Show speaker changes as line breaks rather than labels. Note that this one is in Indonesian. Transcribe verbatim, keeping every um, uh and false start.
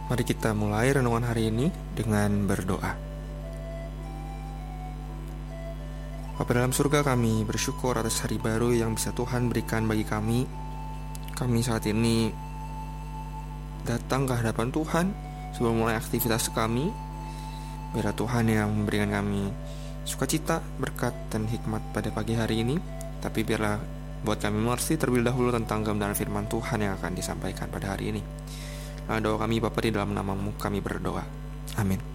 Mari kita mulai renungan hari ini dengan berdoa. Bapa dalam surga, kami bersyukur atas hari baru yang bisa Tuhan berikan bagi kami. Kami saat ini datang ke hadapan Tuhan sebelum mulai aktivitas kami. Biarlah Tuhan yang memberikan kami sukacita, berkat, dan hikmat pada pagi hari ini. Tapi biarlah buat kami mengerti terlebih dahulu tentang kebenaran firman Tuhan yang akan disampaikan pada hari ini. Doa kami Bapa, di dalam namamu kami berdoa. Amin.